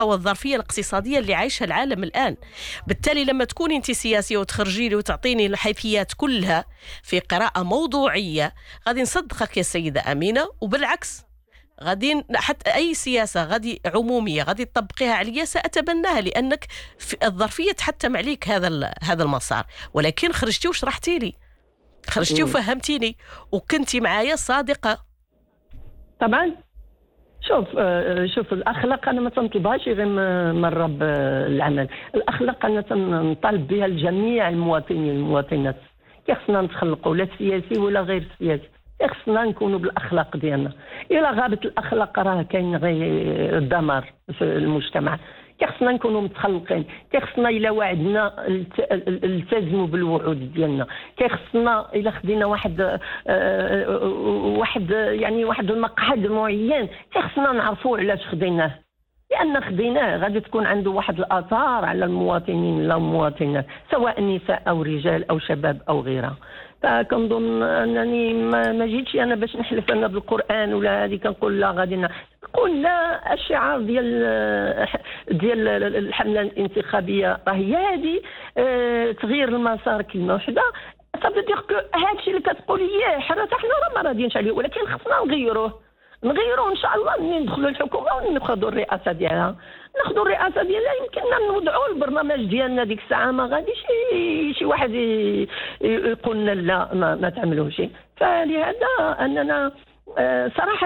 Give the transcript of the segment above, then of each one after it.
والظرفية الاقتصادية اللي عايشها العالم الآن. بالتالي لما تكوني أنت سياسية وتخرجي لي وتعطيني الحيثيات كلها في قراءة موضوعية، غادي نصدقك يا سيدة أمينة. وبالعكس غادي حتى أي سياسة غادي عمومية غادي تطبقيها عليا سأتبناها، لأنك في الظرفية تحتم عليك هذا المسار. ولكن خرجتي وشرحتي لي، خرجتي وفهمتيني وكنتي معايا صادقة. طبعا شوف الأخلاق أنا ما تنطلبهاش غير من رب العمل. الأخلاق أنا تنطالب بها لجميع المواطنين والمواطنات. خصنا نتخلقوا لا سياسي ولا غير سياسي، خصنا نكونوا بالأخلاق ديالنا. إلا غابت الأخلاق راه كاين غير الدمار في المجتمع. خصنا نكونوا متخلقين، خصنا إلا وعدنا التزموا بالوعود ديالنا، خصنا إلا خدينا واحد المقعد معين خصنا نعرفوا علاش خديناه، لأن خديناه غادي تكون عنده واحد الآثار على المواطنين لا المواطنات، سواء نساء أو رجال أو شباب أو غيرها. فكنظن أنني ما جيتش أنا باش نحلف أنا بالقرآن ولا هذه كنقول لا غادي نقول لا. الشعار ديال الحملة الانتخابية راهي هذه تغيير المسار كلمة وحدة. صافي دير هذا الشيء اللي كتقولي حنا راه ما راضيينش عليه، ولكن خصنا نغيروه ان شاء الله. ندخلوا الحكومه وناخذوا الرئاسه ديالها، يمكننا نوضعوا البرنامج ديالنا ديك الساعه. ما غاديش شي واحد يقول لنا لا ما تعملوش. فلهذا اننا صراحه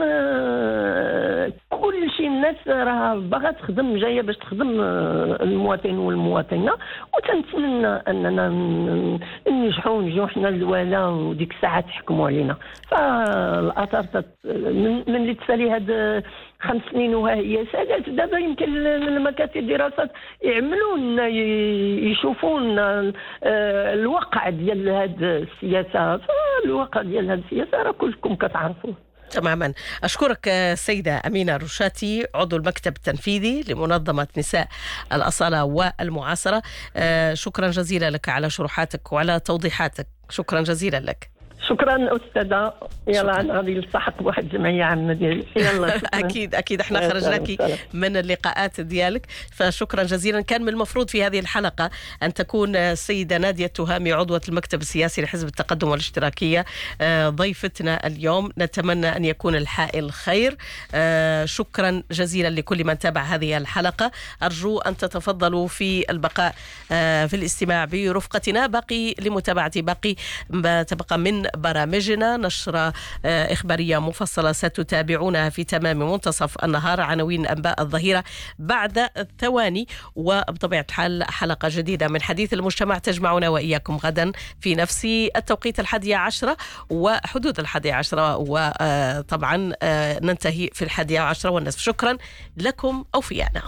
كل شيء الناس راه باغا تخدم، جايه باش تخدم المواطن والمواطنه، وتنتمنى اننا ننجحوا حنا الولا وديك الساعه تحكموا علينا. فالاثار من اللي تسالي هاد 5 سنين وها هي سادات. دابا يمكن المكاتب الدراسات يعملون يشوفون الواقع ديال هاد السياسه. فالواقع ديال هاد السياسه راه كلكم كتعرفوه تماما. أشكرك سيدة أمينة رشاتي، عضو المكتب التنفيذي لمنظمة نساء الأصالة والمعاصرة. شكرا جزيلا لك على شروحاتك وعلى توضيحاتك. شكرا جزيلا لك. شكرا أستاذة. يلا أنا غادي نلتحق بواحد الجمعية عامة ديالي. يلا أكيد احنا خرجناكي من اللقاءات ديالك، فشكرا جزيلا. كان من المفروض في هذه الحلقة أن تكون السيدة نادية التهامي عضوة المكتب السياسي لحزب التقدم والاشتراكية ضيفتنا اليوم. نتمنى أن يكون الحائل خير. شكرا جزيلا لكل من تابع هذه الحلقة. أرجو أن تتفضلوا في البقاء في الاستماع برفقتنا. باقي لمتابعة باقي ما تبقى من برامجنا. نشرة إخبارية مفصلة ستتابعونها في تمام منتصف النهار، عناوين أنباء الظهيرة بعد الثواني، وبطبيعة الحال حلقة جديدة من حديث المجتمع تجمعنا وإياكم غدا في نفس التوقيت 11 وحدود 11، وطبعا ننتهي في 11:10 شكرا لكم. أوفيانا.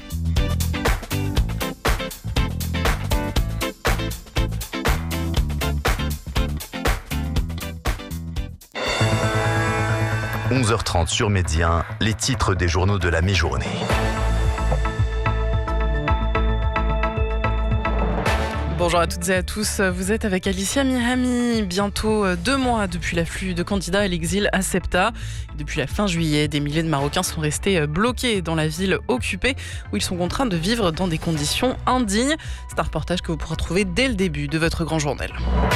– 11h30 sur Média, les titres des journaux de la mi-journée. Bonjour à toutes et à tous, vous êtes avec Alicia Mihami. Bientôt 2 mois depuis l'afflux de candidats à l'exil à Ceuta. Depuis la fin juillet, des milliers de Marocains sont restés bloqués dans la ville occupée où ils sont contraints de vivre dans des conditions indignes. C'est un reportage que vous pourrez trouver dès le début de votre grand journal.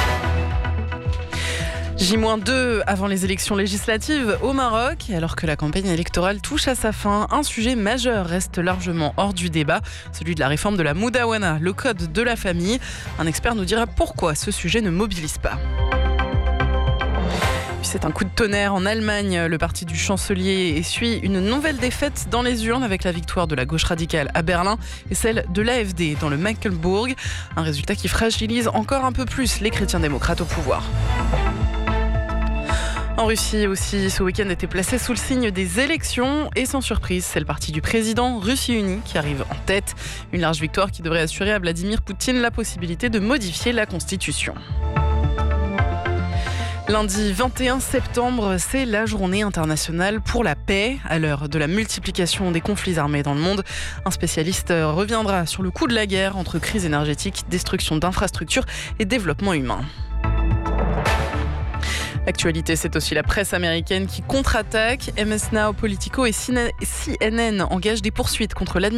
J-2 avant les élections législatives au Maroc. Alors que la campagne électorale touche à sa fin, un sujet majeur reste largement hors du débat, celui de la réforme de la Moudawana, le code de la famille. Un expert nous dira pourquoi ce sujet ne mobilise pas. C'est un coup de tonnerre en Allemagne. Le parti du chancelier essuie une nouvelle défaite dans les urnes avec la victoire de la gauche radicale à Berlin et celle de l'AfD dans le Mecklembourg. Un résultat qui fragilise encore un peu plus les chrétiens démocrates au pouvoir. En Russie aussi, ce week-end était placé sous le signe des élections et sans surprise, c'est le parti du président Russie Unie qui arrive en tête. Une large victoire qui devrait assurer à Vladimir Poutine la possibilité de modifier la Constitution. Lundi 21 septembre, c'est la journée internationale pour la paix. À l'heure de la multiplication des conflits armés dans le monde, un spécialiste reviendra sur le coût de la guerre entre crise énergétique, destruction d'infrastructures et développement humain. L'actualité, c'est aussi la presse américaine qui contre-attaque. MS Now, Politico et CNN engagent des poursuites contre l'administration